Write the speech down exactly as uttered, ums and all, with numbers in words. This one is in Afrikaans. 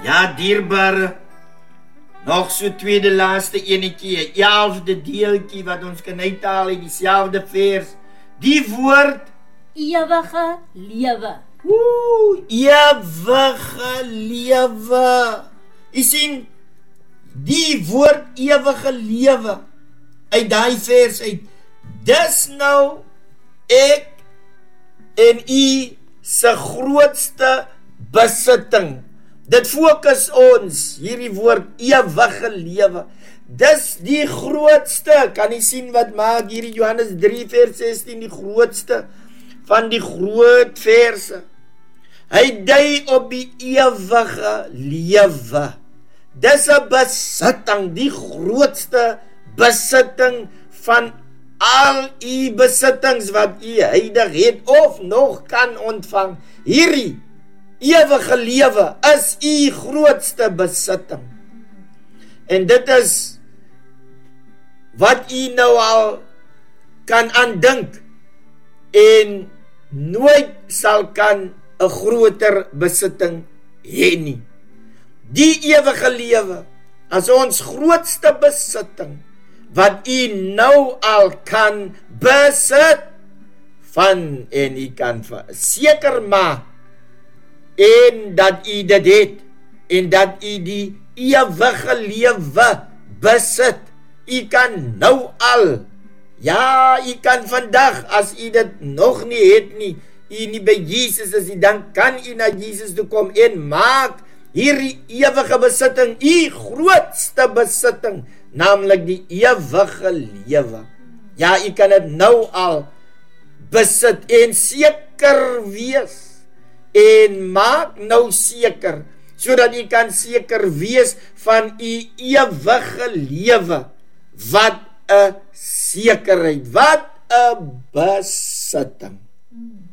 Ja, dierbare, nog so tweede laaste enetjie, elfde deeltjie wat ons kan uithaal uit dieselfde vers. Die woord ewige lewe. Oeh, ewige lewe. Jy sien, die woord ewige lewe uit daai vers uit. Dis nou ek en u se grootste besitting. Dit fokus ons, hierdie woord ewige lewe. Dis die grootste, kan jy sien wat maak hierdie Johannes drie vers sestien die grootste van die groot verse. Hy dui op die ewige lewe. Dis 'n besitting, die grootste besitting van al u besittings wat u heilig het of nog kan ontvang. Hierdie ewige lewe is u grootste besitting. En dit is wat u nou al kan aandink en nooit sal kan 'n groter besitting hê nie. Die ewige lewe as ons grootste besitting wat u nou al kan besit van en u kan seker maak en dat u dit het en dat u die ewige lewe besit. U kan nou al, ja, u kan vandag as u dit nog nie het nie, u nie by Jesus is, dan kan u na Jesus toe kom en maak hierdie ewige besitting u grootste besitting, naamlik die ewige lewe. Ja, u kan dit nou al besit en seker wees en maak nou seker, sodat u kan seker wees van u ewige lewe. Wat 'n sekerheid, wat 'n besitting.